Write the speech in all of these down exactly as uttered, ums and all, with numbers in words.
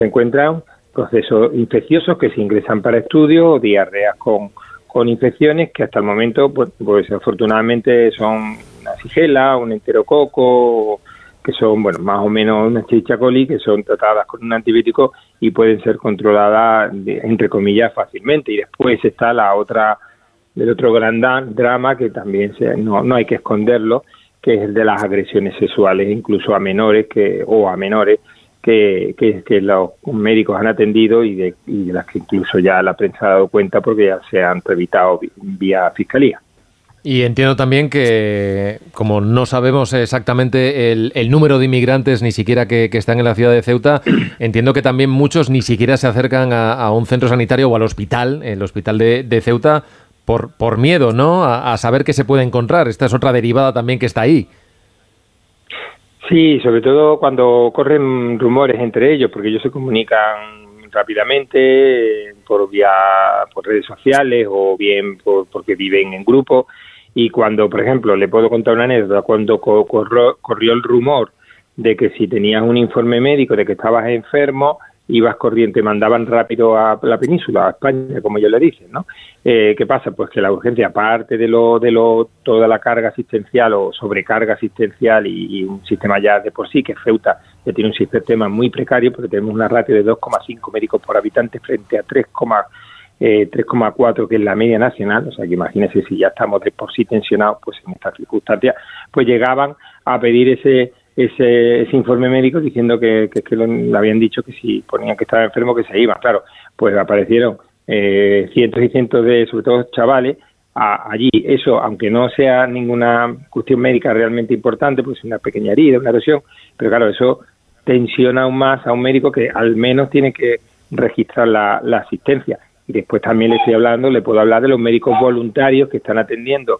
se encuentran procesos infecciosos que se ingresan para estudio o diarreas con, con infecciones que hasta el momento, pues, pues afortunadamente son una shigella, un enterococo, que son, bueno, más o menos una Escherichia coli, que son tratadas con un antibiótico y pueden ser controladas, de, entre comillas, fácilmente. Y después está la otra, el otro gran drama, que también se, no, no hay que esconderlo, que es el de las agresiones sexuales, incluso a menores que o a menores, que, que, que los médicos han atendido y de, y de las que incluso ya la prensa ha dado cuenta porque ya se han revitado vía fiscalía. Y entiendo también que, como no sabemos exactamente el, el número de inmigrantes ni siquiera que, que están en la ciudad de Ceuta, entiendo que también muchos ni siquiera se acercan a, a un centro sanitario o al hospital, el hospital de, de Ceuta, por, por miedo, ¿no?, a, a saber qué se puede encontrar. Esta es otra derivada también que está ahí. Sí, sobre todo cuando corren rumores entre ellos, porque ellos se comunican rápidamente por vía por redes sociales o bien por, porque viven en grupo. Y cuando, por ejemplo, le puedo contar una anécdota, cuando co- corrió, corrió el rumor de que si tenías un informe médico de que estabas enfermo, ibas corriendo, te mandaban rápido a la península, a España, como ellos le dicen, ¿no? Eh, ¿Qué pasa? Pues que la urgencia, aparte de lo de lo toda la carga asistencial o sobrecarga asistencial y, y un sistema ya de por sí, que Ceuta ya tiene un sistema muy precario, porque tenemos una ratio de dos coma cinco médicos por habitante frente a tres coma cuatro, que es la media nacional. O sea, que imagínense, si ya estamos de por sí tensionados, pues en estas circunstancias, pues llegaban a pedir ese ese, ese informe médico diciendo que, que, que lo, le habían dicho que si ponían que estaba enfermo, que se iban. Claro, pues aparecieron eh, cientos y cientos de, sobre todo chavales, a, allí. Eso, aunque no sea ninguna cuestión médica realmente importante, pues una pequeña herida, una erosión, pero claro, eso tensiona aún más a un médico que al menos tiene que registrar la, la asistencia. Y después también le estoy hablando, le puedo hablar de los médicos voluntarios que están atendiendo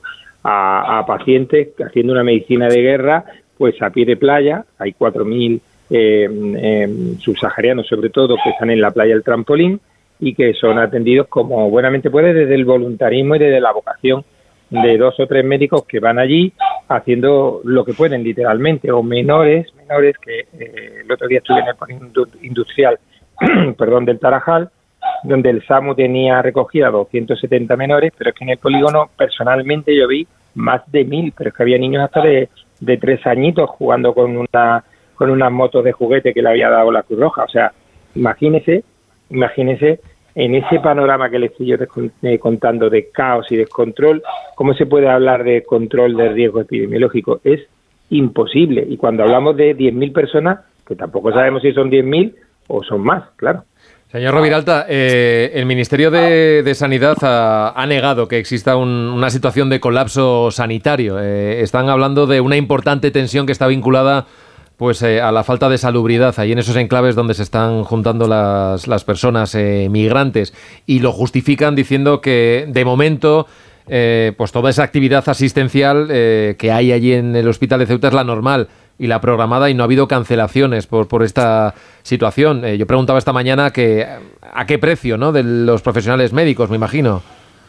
a, a pacientes, haciendo una medicina de guerra, pues a pie de playa. Hay cuatro mil eh, eh, subsaharianos, sobre todo, que están en la playa del Trampolín y que son atendidos como buenamente puede desde el voluntarismo y desde la vocación de dos o tres médicos que van allí haciendo lo que pueden, literalmente, o menores, menores que eh, el otro día estuve en el polígono industrial perdón, del Tarajal, donde el SAMU tenía recogida doscientos setenta menores, pero es que en el polígono personalmente yo vi más de mil, pero es que había niños hasta de, de tres añitos jugando con una con unas motos de juguete que le había dado la Cruz Roja. O sea, imagínese, imagínese en ese panorama que le estoy yo contando de caos y descontrol, ¿cómo se puede hablar de control del riesgo epidemiológico? Es imposible. Y cuando hablamos de diez mil personas, que tampoco sabemos si son diez mil o son más, claro. Señor Roviralta, eh, el Ministerio de, de Sanidad ha, ha negado que exista un, una situación de colapso sanitario. Eh, están hablando de una importante tensión que está vinculada pues eh, a la falta de salubridad ahí en esos enclaves donde se están juntando las, las personas eh, migrantes, y lo justifican diciendo que de momento eh, pues toda esa actividad asistencial eh, que hay allí en el Hospital de Ceuta es la normal y la programada, y no ha habido cancelaciones por, por esta situación. Eh, yo preguntaba esta mañana que a qué precio, ¿no?, de los profesionales médicos, me imagino.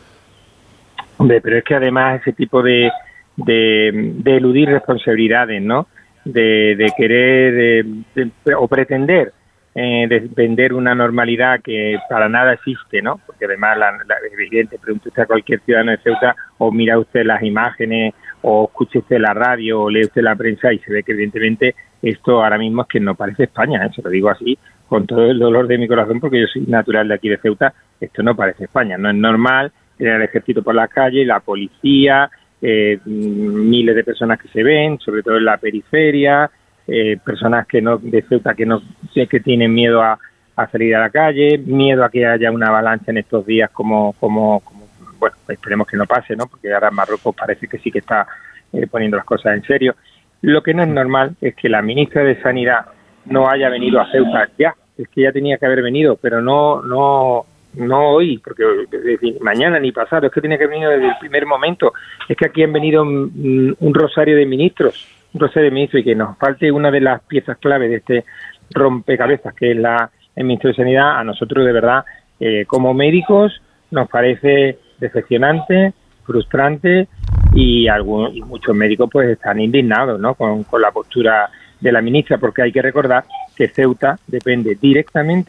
Hombre, pero es que además ese tipo de, de, de eludir responsabilidades, ¿no?, de, de querer de, de, o pretender eh, de vender una normalidad que para nada existe, ¿no?, porque además la, la, es evidente, pregunte usted a cualquier ciudadano de Ceuta o mira usted las imágenes o escuche usted la radio o lee usted la prensa y se ve que evidentemente esto ahora mismo es que no parece España, ¿eh? Se lo digo así con todo el dolor de mi corazón porque yo soy natural de aquí de Ceuta. Esto no parece España, no es normal tener el ejército por las calles, la policía, eh, miles de personas que se ven, sobre todo en la periferia, eh, personas que no de Ceuta que no que tienen miedo a, a salir a la calle, miedo a que haya una avalancha en estos días como como, como bueno, esperemos que no pase, ¿no?, porque ahora Marruecos parece que sí que está eh, poniendo las cosas en serio. Lo que no es normal es que la ministra de Sanidad no haya venido a Ceuta ya, es que ya tenía que haber venido, pero no no no hoy, porque es decir, mañana ni pasado, es que tenía que haber venido desde el primer momento. Es que aquí han venido un, un rosario de ministros, un rosario de ministros, y que nos falte una de las piezas clave de este rompecabezas que es la, el Ministerio de Sanidad, a nosotros de verdad, eh, como médicos, nos parece decepcionante, frustrante, y, algunos, y muchos médicos pues están indignados, ¿no?, con, con la postura de la ministra, porque hay que recordar que Ceuta depende directamente